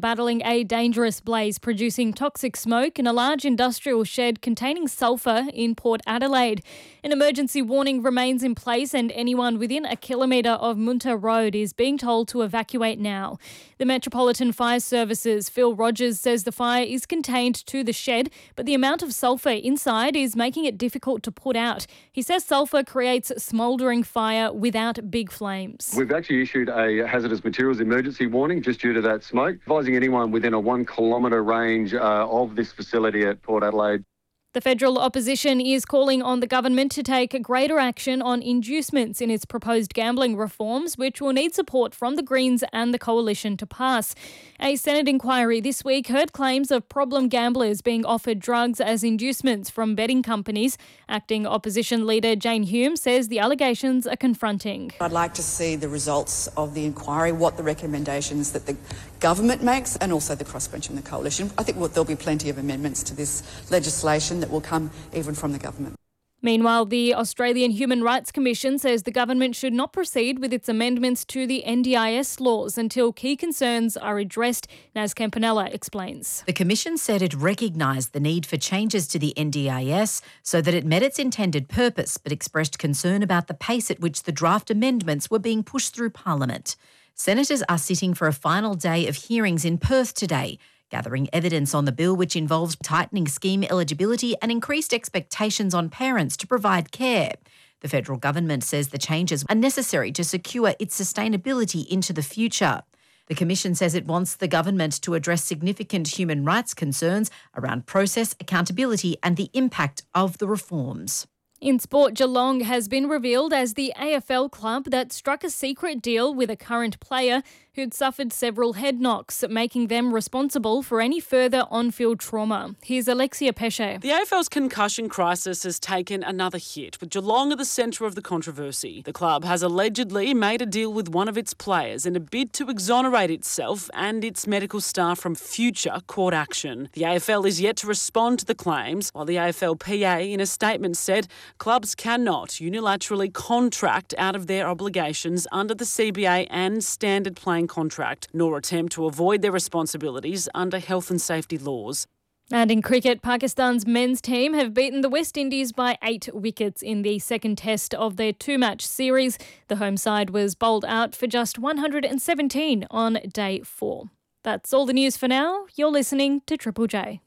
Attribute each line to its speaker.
Speaker 1: battling a dangerous blaze producing toxic smoke in a large industrial shed containing sulphur in Port Adelaide. An emergency warning remains in place and anyone within a kilometre of Munter Road is being told to evacuate now. The Metropolitan Fire Service's Phil Rogers says the fire is contained to the shed, but the amount of sulphur inside is making it difficult to put out. He says sulphur creates smouldering fire without big flames.
Speaker 2: We've actually issued a hazardous materials emergency warning just due to that smoke, advising anyone within a 1 kilometre range of this facility at Port Adelaide.
Speaker 1: The federal opposition is calling on the government to take greater action on inducements in its proposed gambling reforms, which will need support from the Greens and the Coalition to pass. A Senate inquiry this week heard claims of problem gamblers being offered drugs as inducements from betting companies. Acting opposition leader Jane Hume says the allegations are confronting.
Speaker 3: I'd like to see the results of the inquiry, what the recommendations that the government makes and also the crossbench and the Coalition. I think there'll be plenty of amendments to this legislation that will come even from the government.
Speaker 1: Meanwhile, the Australian Human Rights Commission says the government should not proceed with its amendments to the NDIS laws until key concerns are addressed. Naz Campanella explains.
Speaker 4: The Commission said it recognised the need for changes to the NDIS so that it met its intended purpose, but expressed concern about the pace at which the draft amendments were being pushed through Parliament. Senators are sitting for a final day of hearings in Perth today, gathering evidence on the bill which involves tightening scheme eligibility and increased expectations on parents to provide care. The federal government says the changes are necessary to secure its sustainability into the future. The Commission says it wants the government to address significant human rights concerns around process, accountability and the impact of the reforms.
Speaker 1: In sport, Geelong has been revealed as the AFL club that struck a secret deal with a current player who'd suffered several head knocks, making them responsible for any further on-field trauma. Here's Alexia Pesce.
Speaker 5: The AFL's concussion crisis has taken another hit, with Geelong at the centre of the controversy. The club has allegedly made a deal with one of its players in a bid to exonerate itself and its medical staff from future court action. The AFL is yet to respond to the claims, while the AFLPA in a statement said clubs cannot unilaterally contract out of their obligations under the CBA and standard playing contract, nor attempt to avoid their responsibilities under health and safety laws.
Speaker 1: And in cricket, Pakistan's men's team have beaten the West Indies by 8 wickets in the second test of their 2-match series. The home side was bowled out for just 117 on day 4. That's all the news for now. You're listening to Triple J.